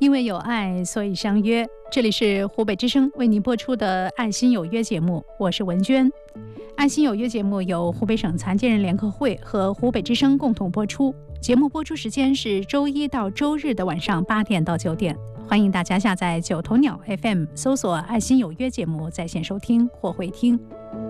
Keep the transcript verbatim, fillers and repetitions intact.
因为有爱，所以相约。这里是湖北之声为您播出的《爱心有约》节目，我是文娟。《爱心有约》节目由湖北省残疾人联合会和湖北之声共同播出。节目播出时间是周一到周日的晚上八点到九点。欢迎大家下载九头鸟 F M， 搜索《爱心有约》节目在线收听或回听。